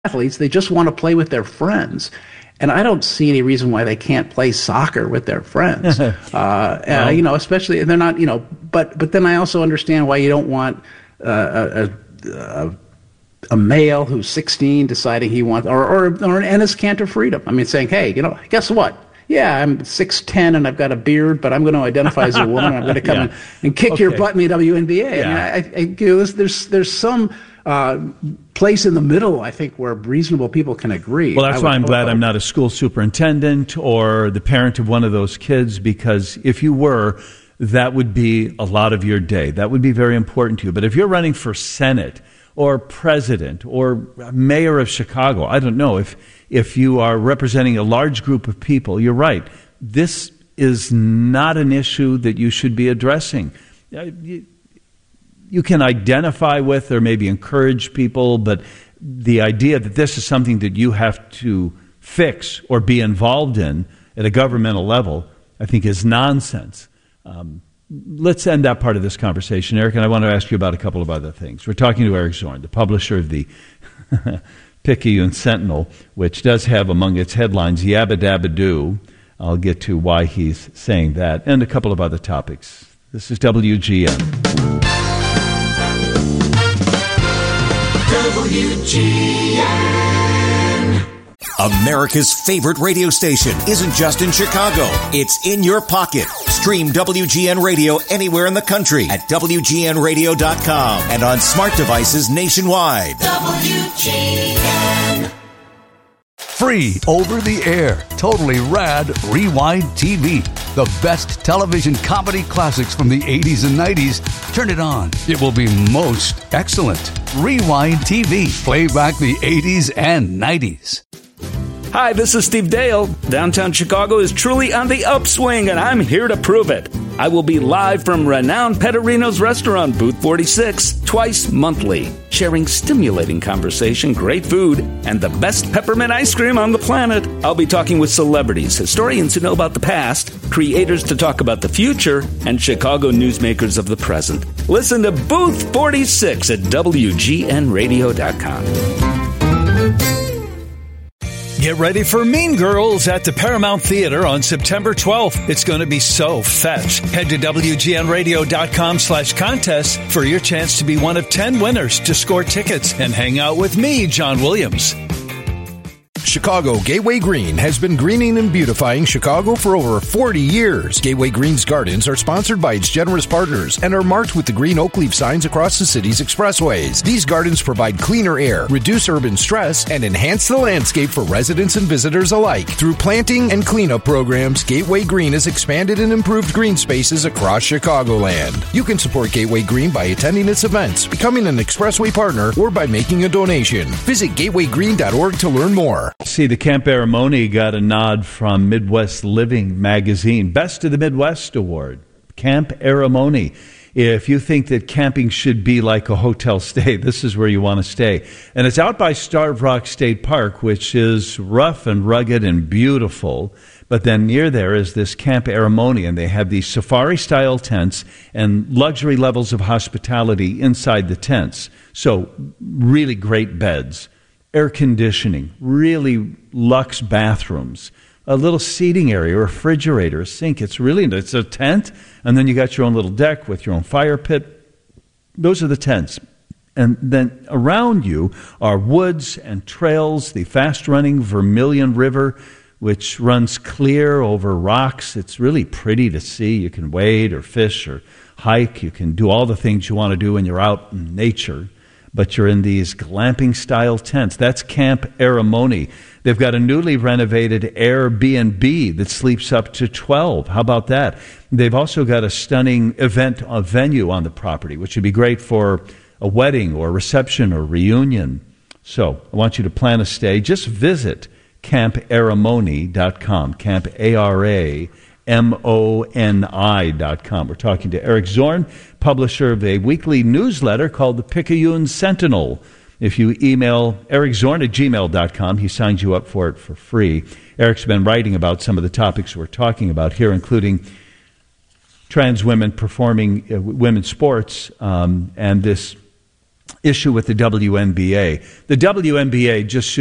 athletes, they just want to play with their friends. And I don't see any reason why they can't play soccer with their friends. Especially, and they're not, but then I also understand why you don't want a male who's 16 deciding he wants, or an Enes Kanter freedom. I mean, saying, hey, guess what? Yeah, I'm 6'10" and I've got a beard, but I'm going to identify as a woman. I'm going to come and kick your butt in the WNBA. Yeah. I mean, there's some place in the middle, I think, where reasonable people can agree. Well, that's why I'm glad I'm not a school superintendent or the parent of one of those kids, because if you were, that would be a lot of your day. That would be very important to you. But if you're running for Senate or president or mayor of Chicago, I don't know, if you are representing a large group of people, you're right. This is not an issue that you should be addressing. You can identify with or maybe encourage people, but the idea that this is something that you have to fix or be involved in at a governmental level, I think is nonsense. Let's end that part of this conversation, Eric, and I want to ask you about a couple of other things. We're talking to Eric Zorn, the publisher of the Picayune Sentinel, which does have among its headlines, Yabba Dabba Doo. I'll get to why he's saying that, and a couple of other topics. This is WGN. WGN. America's favorite radio station isn't just in Chicago. It's in your pocket. Stream WGN Radio anywhere in the country at WGNradio.com and on smart devices nationwide. WGN. Free over the air, totally rad Rewind TV. The best television comedy classics from the 80s and 90s. Turn it on. It will be most excellent. Rewind TV. Play back the 80s and 90s. Hi, this is Steve Dale. Downtown Chicago is truly on the upswing, and I'm here to prove it. I will be live from renowned Petterino's restaurant, Booth 46, twice monthly, sharing stimulating conversation, great food, and the best peppermint ice cream on the planet. I'll be talking with celebrities, historians who know about the past, creators to talk about the future, and Chicago newsmakers of the present. Listen to Booth 46 at WGNradio.com. Get ready for Mean Girls at the Paramount Theater on September 12th. It's going to be so fetch. Head to WGNradio.com/contest for your chance to be one of 10 winners to score tickets and hang out with me, John Williams. Chicago Gateway Green has been greening and beautifying Chicago for over 40 years. Gateway Green's gardens are sponsored by its generous partners and are marked with the green oak leaf signs across the city's expressways. These gardens provide cleaner air, reduce urban stress, and enhance the landscape for residents and visitors alike. Through planting and cleanup programs, Gateway Green has expanded and improved green spaces across Chicagoland. You can support Gateway Green by attending its events, becoming an expressway partner, or by making a donation. Visit gatewaygreen.org to learn more. See, the Camp Aramoni got a nod from Midwest Living magazine. Best of the Midwest Award. Camp Aramoni. If you think that camping should be like a hotel stay, this is where you want to stay. And it's out by Starved Rock State Park, which is rough and rugged and beautiful. But then near there is this Camp Aramoni, and they have these safari-style tents and luxury levels of hospitality inside the tents. So really great beds. Air conditioning, really luxe bathrooms, a little seating area, a refrigerator, a sink. It's a tent, and then you got your own little deck with your own fire pit. Those are the tents. And then around you are woods and trails, the fast-running Vermilion River, which runs clear over rocks. It's really pretty to see. You can wade or fish or hike. You can do all the things you want to do when you're out in nature. But you're in these glamping-style tents. That's Camp Aramoni. They've got a newly renovated Airbnb that sleeps up to 12. How about that? They've also got a stunning event venue on the property, which would be great for a wedding or a reception or reunion. So I want you to plan a stay. Just visit camparamoni.com, camparamoni.com. We're talking to Eric Zorn, publisher of a weekly newsletter called the Picayune Sentinel. If you email ericzorn@gmail.com, he signs you up for it for free. Eric's been writing about some of the topics we're talking about here, including trans women performing women's sports and this issue with the WNBA. The WNBA just